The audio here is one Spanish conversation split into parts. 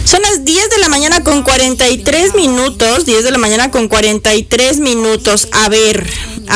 Son las 10 de la mañana con 43 minutos. 10 de la mañana con 43 minutos. A ver.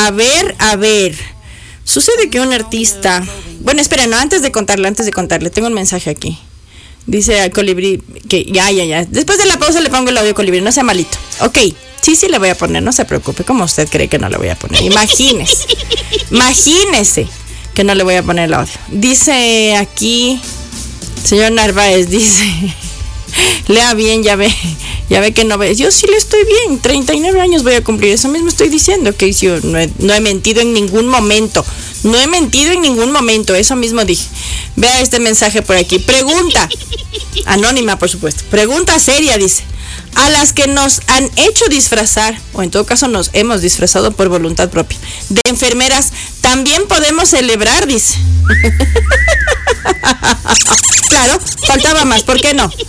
Sucede que un artista... Bueno, espera, no, antes de contarle. Tengo un mensaje aquí. Dice a Colibrí que ya. Después de la pausa le pongo el audio, Colibrí, no sea malito. Ok, sí le voy a poner, no se preocupe. ¿Cómo usted cree que no le voy a poner? Imagínese que no le voy a poner el audio. Dice aquí, señor Narváez, dice... Lea bien, ya ve que no ve. Yo sí le estoy bien, 39 años voy a cumplir. Eso mismo estoy diciendo, que yo no he mentido en ningún momento. Eso mismo dije. Vea este mensaje por aquí. Pregunta, anónima por supuesto. Pregunta seria, dice. A las que nos han hecho disfrazar, o en todo caso nos hemos disfrazado por voluntad propia, de enfermeras, también podemos celebrar, dice. Claro, faltaba más, ¿por qué no?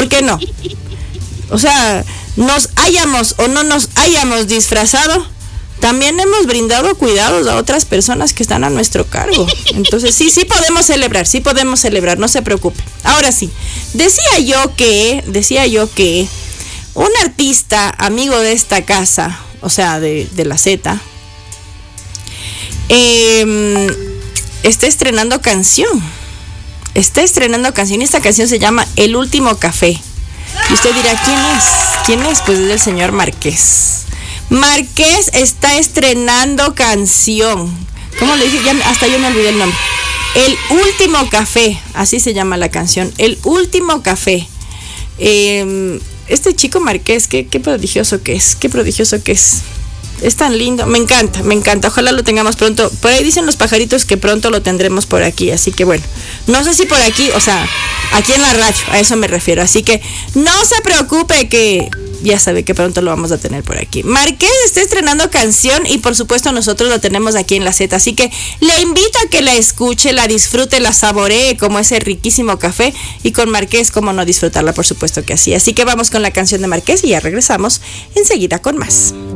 O sea, nos hayamos o no nos hayamos disfrazado, también hemos brindado cuidados a otras personas que están a nuestro cargo. Entonces sí podemos celebrar, no se preocupe. Ahora sí, decía yo que un artista amigo de esta casa, o sea, de la Z, está estrenando canción. Y esta canción se llama El Último Café. Y usted dirá, ¿quién es? Pues es el señor Márquez. Márquez está estrenando canción. ¿Cómo le dije? Hasta yo me olvidé el nombre. El Último Café, así se llama la canción. El Último Café. Este chico Márquez, qué prodigioso que es. Es tan lindo, me encanta, ojalá lo tengamos pronto. Por ahí dicen los pajaritos que pronto lo tendremos por aquí, así que bueno, no sé si por aquí, o sea, aquí en la radio, a eso me refiero, así que no se preocupe, que ya sabe que pronto lo vamos a tener por aquí. Márquez está estrenando canción y por supuesto nosotros lo tenemos aquí en la Z, así que le invito a que la escuche, la disfrute, la saboree como ese riquísimo café, y con Márquez, cómo no disfrutarla, por supuesto que así. Así que vamos con la canción de Márquez y ya regresamos enseguida con más.